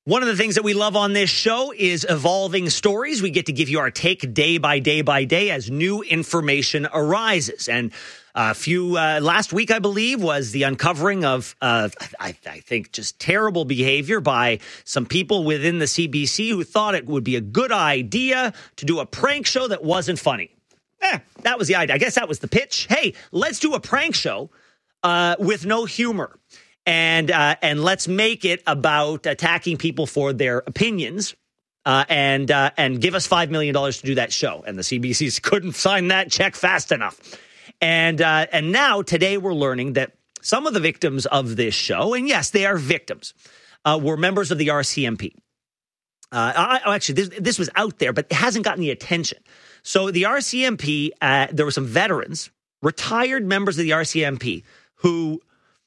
One of the things that we love on this show is evolving stories. We get to give you our take day by day by day as new information arises. And last week, I believe, was the uncovering of, I think, just terrible behavior by some people within the CBC who thought it would be a good idea to do a prank show that wasn't funny. That was the idea. I guess that was the pitch. Hey, let's do a prank show with no humor. And let's make it about attacking people for their opinions, and give us $5 million to do that show. And the CBCs couldn't sign that check fast enough. And now today we're learning that some of the victims of this show, and yes, they are victims, were members of the RCMP. Actually, this was out there, but it hasn't gotten the attention. So the RCMP, there were some veterans, retired members of the RCMP who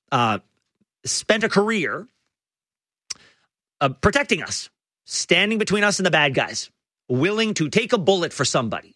spent a career protecting us, standing between us and the bad guys, willing to take a bullet for somebody.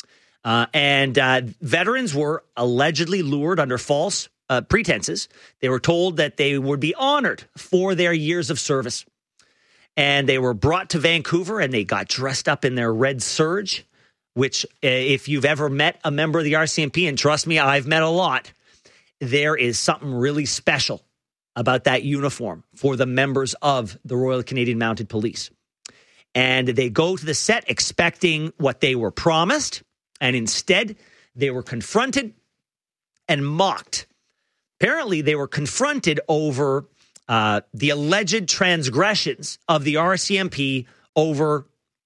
And veterans were allegedly lured under false pretenses. They were told that they would be honored for their years of service. And they were brought to Vancouver and they got dressed up in their red serge, which if you've ever met a member of the RCMP, and trust me, I've met a lot, there is something really special about that uniform for the members of the Royal Canadian Mounted Police. And they go to the set expecting what they were promised, and instead they were confronted and mocked. Apparently, they were confronted over the alleged transgressions of the RCMP over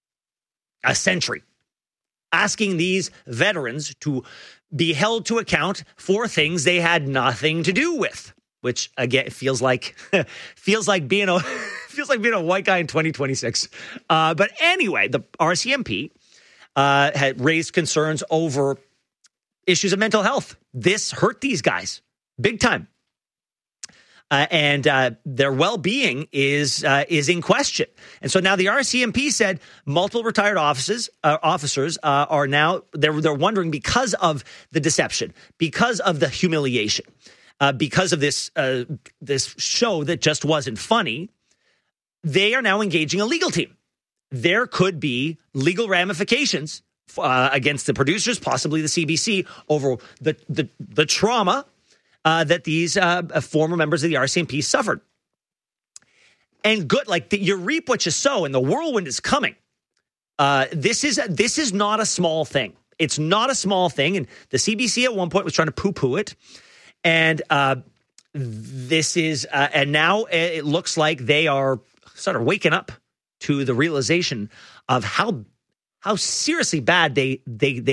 a century, asking these veterans to be held to account for things they had nothing to do with. Which again feels like being a white guy in 2026. But anyway, the RCMP had raised concerns over issues of mental health. This hurt these guys big time, and their well-being is in question. And so now the RCMP said multiple retired officers are now they're wondering, because of the deception, because of the humiliation. Because of this show that just wasn't funny, they are now engaging a legal team. There could be legal ramifications against the producers, possibly the CBC, over the trauma that these former members of the RCMP suffered. And good, you reap what you sow, and the whirlwind is coming. This is not a small thing. It's not a small thing, and the CBC at one point was trying to poo-poo it. And this is, and now it looks like they are sort of waking up to the realization of how seriously bad they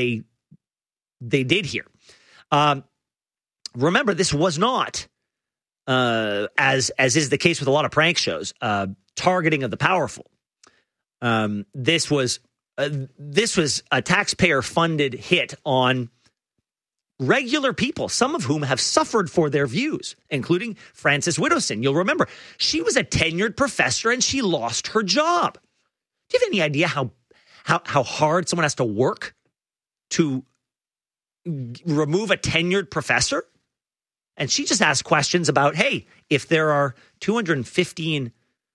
did here. Remember, this was not, as is the case with a lot of prank shows, targeting of the powerful. This was a taxpayer-funded hit on regular people, some of whom have suffered for their views, including Frances Widdowson. You'll remember, she was a tenured professor and she lost her job. Do you have any idea how hard someone has to work to remove a tenured professor? And she just asked questions about, hey, if there are 215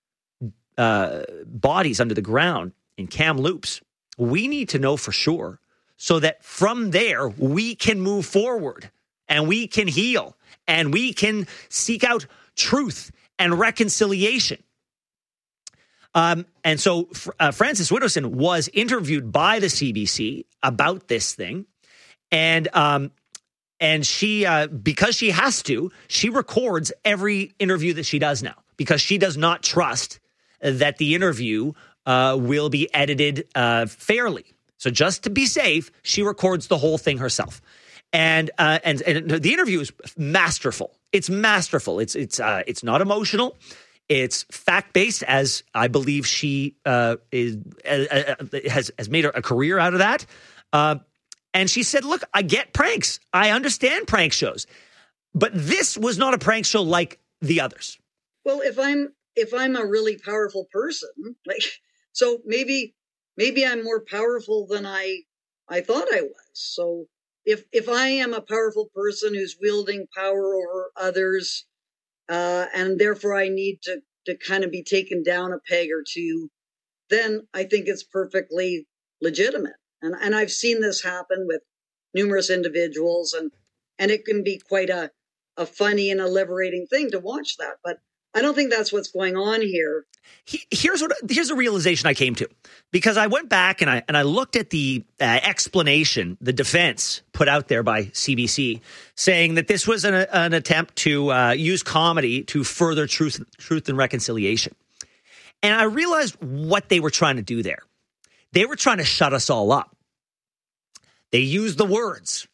bodies under the ground in Kamloops, we need to know for sure, so that from there, we can move forward and we can heal and we can seek out truth and reconciliation. And so Frances Widdowson was interviewed by the CBC about this thing. And she, because she has to, she records every interview that she does now, because she does not trust that the interview will be edited fairly. So just to be safe, she records the whole thing herself. And the interview is masterful. It's masterful. It's not emotional. It's fact-based, as I believe she has made a career out of that. And she said, look, I get pranks. I understand prank shows. But this was not a prank show like the others. Well, if I'm a really powerful person, so maybe I'm more powerful than I thought I was. So if I am a powerful person who's wielding power over others, and therefore I need to to kind of be taken down a peg or two, then I think it's perfectly legitimate. And I've seen this happen with numerous individuals, and it can be quite a funny and a liberating thing to watch that. But I don't think that's what's going on here. Here's a realization I came to, because I went back and I looked at the explanation, the defense put out there by CBC, saying that this was an attempt to use comedy to further truth and reconciliation. And I realized what they were trying to do there. They were trying to shut us all up. They used the words.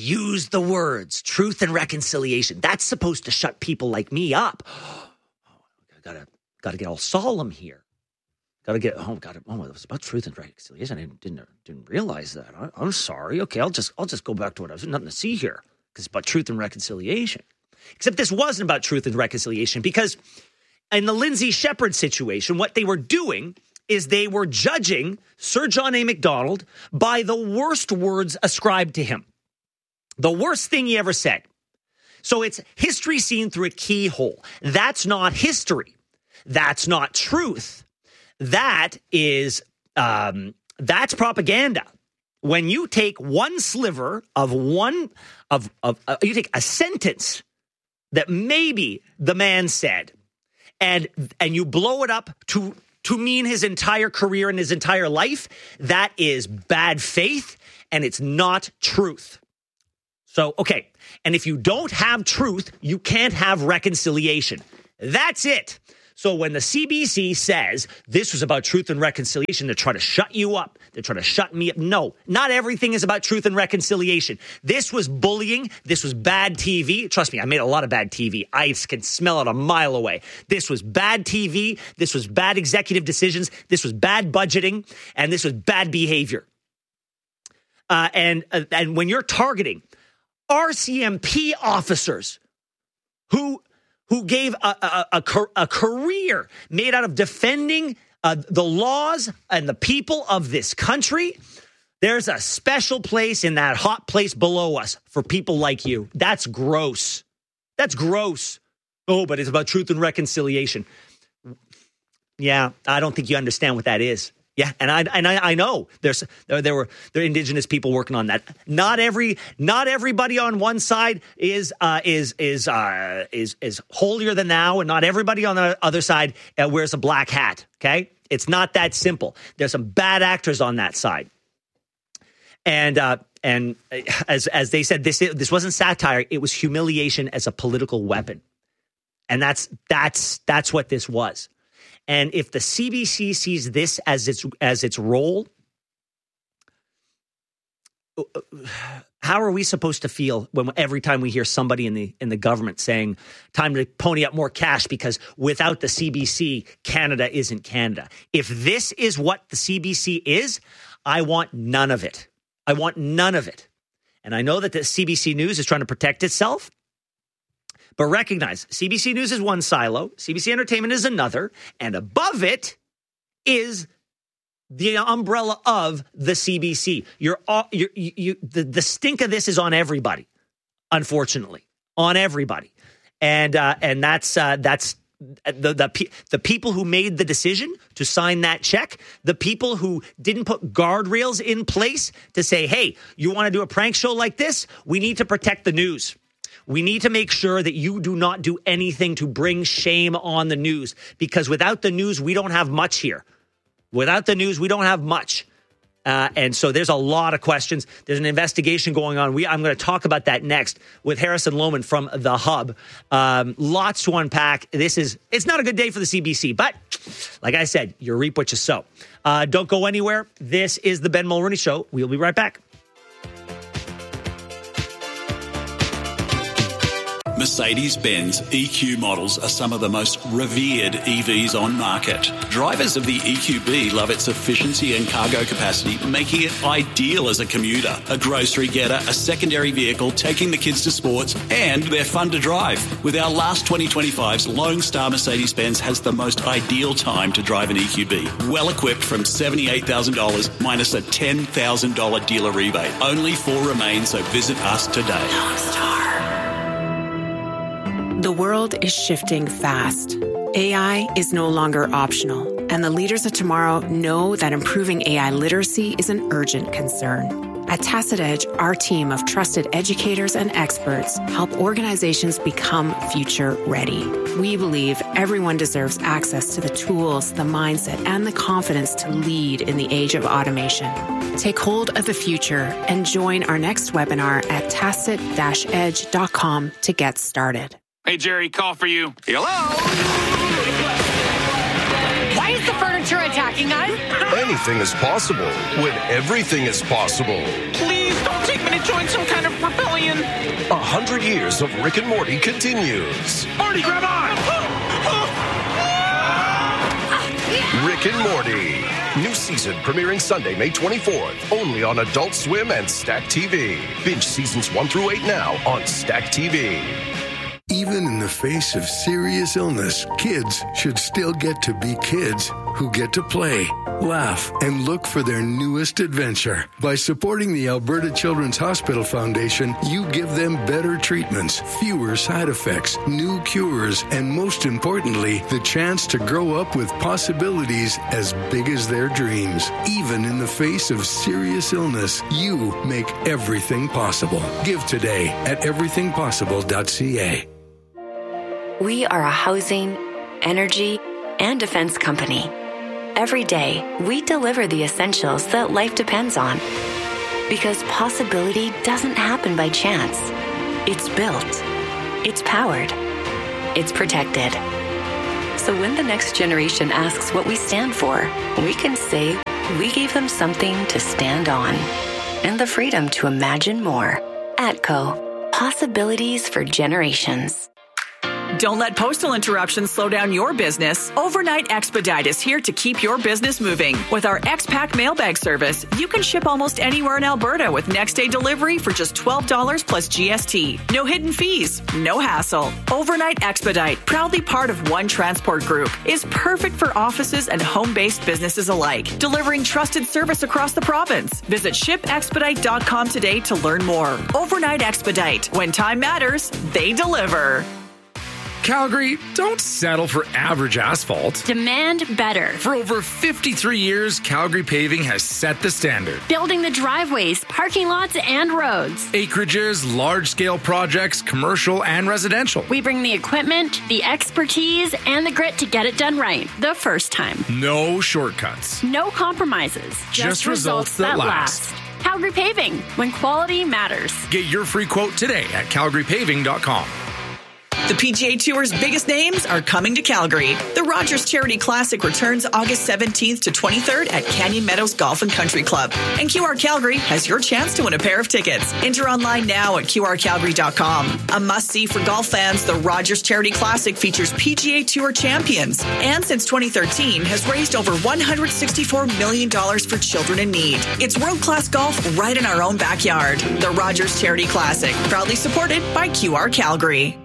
Truth and reconciliation. That's supposed to shut people like me up. Got to get all solemn here. It was about truth and reconciliation. I didn't realize that. I'm sorry. Okay, I'll just go back to what I was. Nothing to see here, because it's about truth and reconciliation. Except this wasn't about truth and reconciliation, because in the Lindsay Shepherd situation, what they were doing is they were judging Sir John A. Macdonald by the worst words ascribed to him, the worst thing he ever said. So it's history seen through a keyhole. That's not history. That's not truth. That is, that's propaganda. When you take one sliver you take a sentence that maybe the man said, and you blow it up to mean his entire career and his entire life, that is bad faith, and it's not truth. So, okay. And if you don't have truth, you can't have reconciliation. That's it. So when the CBC says this was about truth and reconciliation, they're trying to shut you up. They're trying to shut me up. No, not everything is about truth and reconciliation. This was bullying. This was bad TV. Trust me, I made a lot of bad TV. I can smell it a mile away. This was bad TV. This was bad executive decisions. This was bad budgeting. And this was bad behavior. And when you're targeting RCMP officers who gave a career made out of defending the laws and the people of this country, there's a special place in that hot place below us for people like you. That's gross. That's gross. Oh, but it's about truth and reconciliation. Yeah, I don't think you understand what that is. Yeah, and I know there were Indigenous people working on that. Not everybody on one side is holier than thou, and not everybody on the other side wears a black hat. Okay, it's not that simple. There's some bad actors on that side, and as they said, this wasn't satire. It was humiliation as a political weapon, and that's what this was. And if the CBC sees this as its role, how are we supposed to feel when every time we hear somebody in the government saying time to pony up more cash because without the CBC, Canada isn't Canada? If this is what the CBC is, I want none of it. I want none of it. And I know that the CBC News is trying to protect itself. But recognize, CBC News is one silo, CBC Entertainment is another, and above it is the umbrella of the CBC. The stink of this is on everybody, unfortunately, on everybody, and that's the people who made the decision to sign that check, the people who didn't put guardrails in place to say, hey, you want to do a prank show like this? We need to protect the news. We need to make sure that you do not do anything to bring shame on the news, because without the news, we don't have much here. Without the news, we don't have much. And so there's a lot of questions. There's an investigation going on. I'm going to talk about that next with Harrison Lohman from The Hub. Lots to unpack. It's not a good day for the CBC, but like I said, you reap what you sow. Don't go anywhere. This is the Ben Mulroney Show. We'll be right back. Mercedes-Benz EQ models are some of the most revered EVs on market. Drivers of the EQB love its efficiency and cargo capacity, making it ideal as a commuter, a grocery getter, a secondary vehicle, taking the kids to sports, and they're fun to drive. With our last 2025's Lone Star Mercedes-Benz has the most ideal time to drive an EQB. Well equipped from $78,000 minus a $10,000 dealer rebate. Only 4 remain, so visit us today. Lone Star. The world is shifting fast. AI is no longer optional, and the leaders of tomorrow know that improving AI literacy is an urgent concern. At Tacit Edge, our team of trusted educators and experts help organizations become future ready. We believe everyone deserves access to the tools, the mindset, and the confidence to lead in the age of automation. Take hold of the future and join our next webinar at tacit-edge.com to get started. Hey, Jerry, call for you. Hello? Why is the furniture attacking us? Anything is possible when everything is possible. Please don't take me to join some kind of rebellion. 100 years of Rick and Morty continues. Morty, grab on! Rick and Morty. New season premiering Sunday, May 24th. Only on Adult Swim and Stack TV. Binge seasons 1 through 8 now on Stack TV. Even in the face of serious illness, kids should still get to be kids who get to play, laugh, and look for their newest adventure. By supporting the Alberta Children's Hospital Foundation, you give them better treatments, fewer side effects, new cures, and most importantly, the chance to grow up with possibilities as big as their dreams. Even in the face of serious illness, you make everything possible. Give today at everythingpossible.ca. We are a housing, energy, and defense company. Every day, we deliver the essentials that life depends on. Because possibility doesn't happen by chance. It's built. It's powered. It's protected. So when the next generation asks what we stand for, we can say we gave them something to stand on. And the freedom to imagine more. ATCO. Possibilities for generations. Don't let postal interruptions slow down your business. Overnight Expedite is here to keep your business moving. With our X-Pack mailbag service, you can ship almost anywhere in Alberta with next-day delivery for just $12 plus GST. No hidden fees, no hassle. Overnight Expedite, proudly part of One Transport Group, is perfect for offices and home-based businesses alike, delivering trusted service across the province. Visit shipexpedite.com today to learn more. Overnight Expedite. When time matters, they deliver. Calgary, don't settle for average asphalt. Demand better. For over 53 years, Calgary Paving has set the standard. Building the driveways, parking lots, and roads. Acreages, large-scale projects, commercial and residential. We bring the equipment, the expertise, and the grit to get it done right the first time. No shortcuts. No compromises. Just results that last. Calgary Paving, when quality matters. Get your free quote today at calgarypaving.com. The PGA Tour's biggest names are coming to Calgary. The Rogers Charity Classic returns August 17th to 23rd at Canyon Meadows Golf and Country Club. And QR Calgary has your chance to win a pair of tickets. Enter online now at qrcalgary.com. A must-see for golf fans, the Rogers Charity Classic features PGA Tour champions. And since 2013, has raised over $164 million for children in need. It's world-class golf right in our own backyard. The Rogers Charity Classic, proudly supported by QR Calgary.